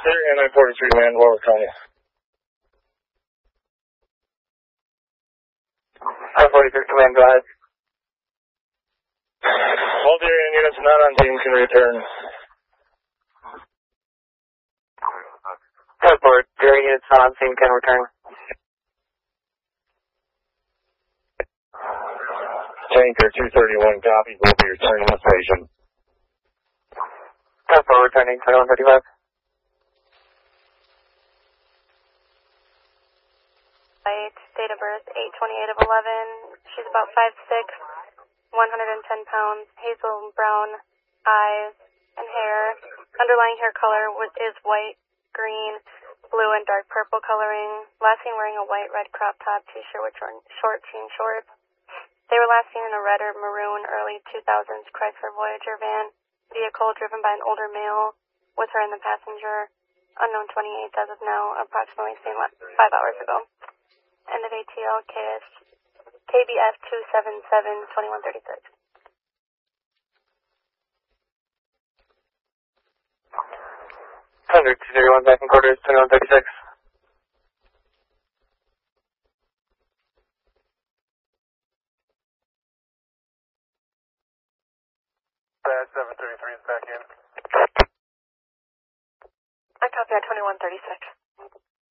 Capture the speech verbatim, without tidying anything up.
Syria nine forty-three, man, Warwick County. nine forty-three, command, go ahead. All the area units not on team can return. Report, area units not on team can return. Tanker two thirty-one, copy, will be returning to station. Report, returning twenty-one thirty-five. Light, date of birth eight twenty-eight of eleven. She's about five six, one hundred ten pounds, hazel brown eyes and hair. Underlying hair color is white, green, blue, and dark purple coloring. Last seen wearing a white red crop top t-shirt with short jean shorts. They were last seen in a red or maroon early two thousands Chrysler Voyager van. Vehicle driven by an older male with her in the passenger. Unknown twenty-eighth as of now, approximately seen five hours ago. End of A T L, K S, K B F two seven seven, twenty-one thirty-six. Thunder two thirty-one, back in quarters, twenty-one thirty-six. Bad seven thirty-three is back in. I copy at twenty-one thirty-six.